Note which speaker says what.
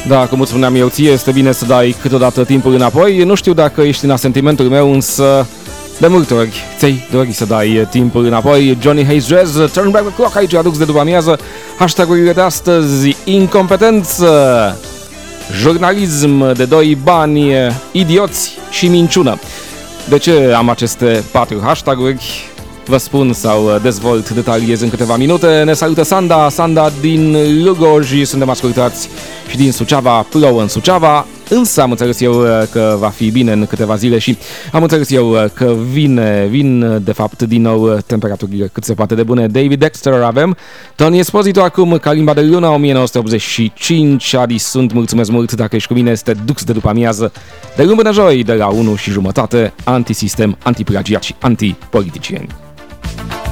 Speaker 1: Da, cum îți spuneam eu ție, este bine să dai câteodată timpul înapoi. Nu știu dacă ești în asentimentul meu, însă de multe ori ți-ai dori să dai timpul înapoi. Johnny Hayes Jazz, Turn Back the Clock, aici adux de după amiază. Hashtag-urile de astăzi: incompetență, jurnalism de doi bani, idioți și minciună. De ce am aceste 4 hashtag-uri? Vă spun sau dezvolt, detaliez în câteva minute. Ne salută Sanda din Lugoj, suntem ascultați și din Suceava, plouă în Suceava, însă am înțeles eu că va fi bine în câteva zile și am înțeles eu că vin de fapt din nou temperaturile cât se poate de bune. David Dexter avem, Tony Esposito acum, Kalimba de Luna 1985, Adi sunt, mulțumesc mult dacă ești cu mine, este Dux de după amiază, de luni până joi, de la 1:30, antisistem, antiplagiat și antipoliticieni.